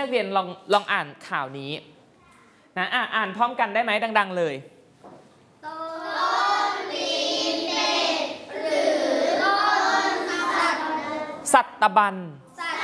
นักเรียนลองอ่านข่าวนี้นะอ่านพร้อมกันได้ไหมดังๆเลยต้นตีนเป็ดหรือต้นสัตบัน